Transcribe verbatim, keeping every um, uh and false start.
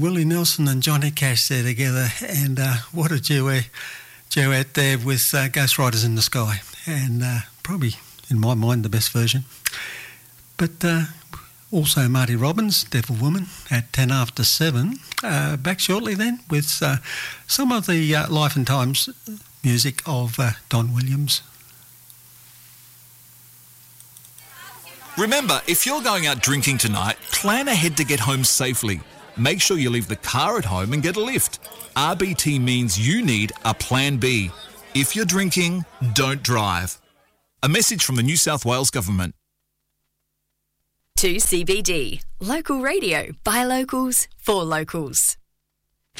Willie Nelson and Johnny Cash there together, and uh, what a duet, duet there with uh, Ghost Riders in the Sky, and uh, probably, in my mind, the best version. But uh, also Marty Robbins, Devil Woman, at ten after seven. Uh, back shortly then with uh, some of the uh, Life and Times music of uh, Don Williams. Remember, if you're going out drinking tonight, plan ahead to get home safely. Make sure you leave the car at home and get a lift. R B T means you need a plan B. If you're drinking, don't drive. A message from the New South Wales Government. To C B D, local radio by locals for locals.